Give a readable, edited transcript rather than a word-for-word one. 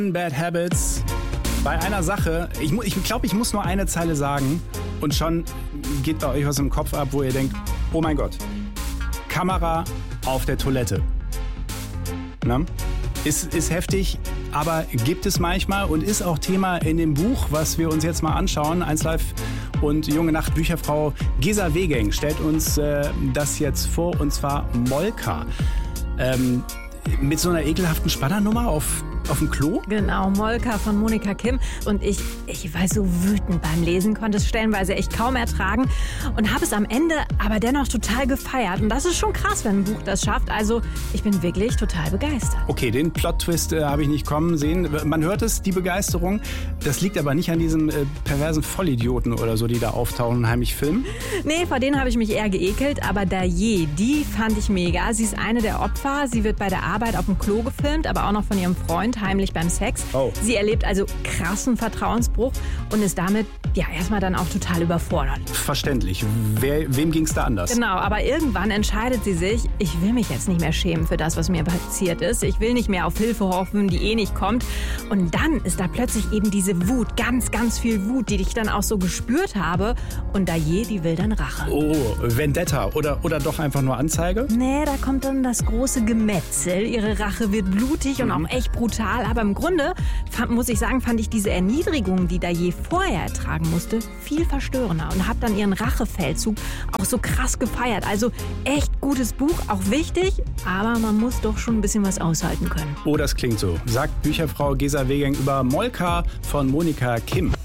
Bad Habits. Bei einer Sache, ich glaube, ich muss nur eine Zeile sagen und schon geht bei euch was im Kopf ab, wo ihr denkt, oh mein Gott, Kamera auf der Toilette. Na? Ist heftig, aber gibt es manchmal und ist auch Thema in dem Buch, was wir uns jetzt mal anschauen. 1Live und Junge Nacht Bücherfrau Gesa Wegeng stellt uns das jetzt vor, und zwar Molka. Mit so einer ekelhaften Spannernummer auf dem Klo? Genau, Molka von Monika Kim. Und ich war so wütend beim Lesen, konnte es stellenweise echt kaum ertragen und habe es am Ende aber dennoch total gefeiert. Und das ist schon krass, wenn ein Buch das schafft. Also ich bin wirklich total begeistert. Okay, den Plot-Twist habe ich nicht kommen sehen. Man hört es, die Begeisterung. Das liegt aber nicht an diesen perversen Vollidioten oder so, die da auftauchen und heimlich filmen. Nee, vor denen habe ich mich eher geekelt. Aber Daye, die fand ich mega. Sie ist eine der Opfer. Sie wird bei der Arbeit auf dem Klo gefilmt, aber auch noch von ihrem Freund heimlich beim Sex. Oh. Sie erlebt also krassen Vertrauensbruch und ist damit ja erstmal dann auch total überfordert. Verständlich. Wem ging es da anders? Genau, aber irgendwann entscheidet sie sich, ich will mich jetzt nicht mehr schämen für das, was mir passiert ist. Ich will nicht mehr auf Hilfe hoffen, die eh nicht kommt. Und dann ist da plötzlich eben diese Wut, ganz, ganz viel Wut, die ich dann auch so gespürt habe. Und Daye, die will dann Rache. Oh, Vendetta oder doch einfach nur Anzeige? Nee, da kommt dann das große Gemetzel. Ihre Rache wird blutig und auch echt brutal. Aber im Grunde, muss ich sagen, fand ich diese Erniedrigung, die Daye vorher ertragen musste, viel verstörender. Und habe dann ihren Rachefeldzug auch so krass gefeiert. Also echt gutes Buch, auch wichtig. Aber man muss doch schon ein bisschen was aushalten können. Oh, das klingt so. Sagt Bücherfrau Gesa Wegeng über Molka von Monika Kim.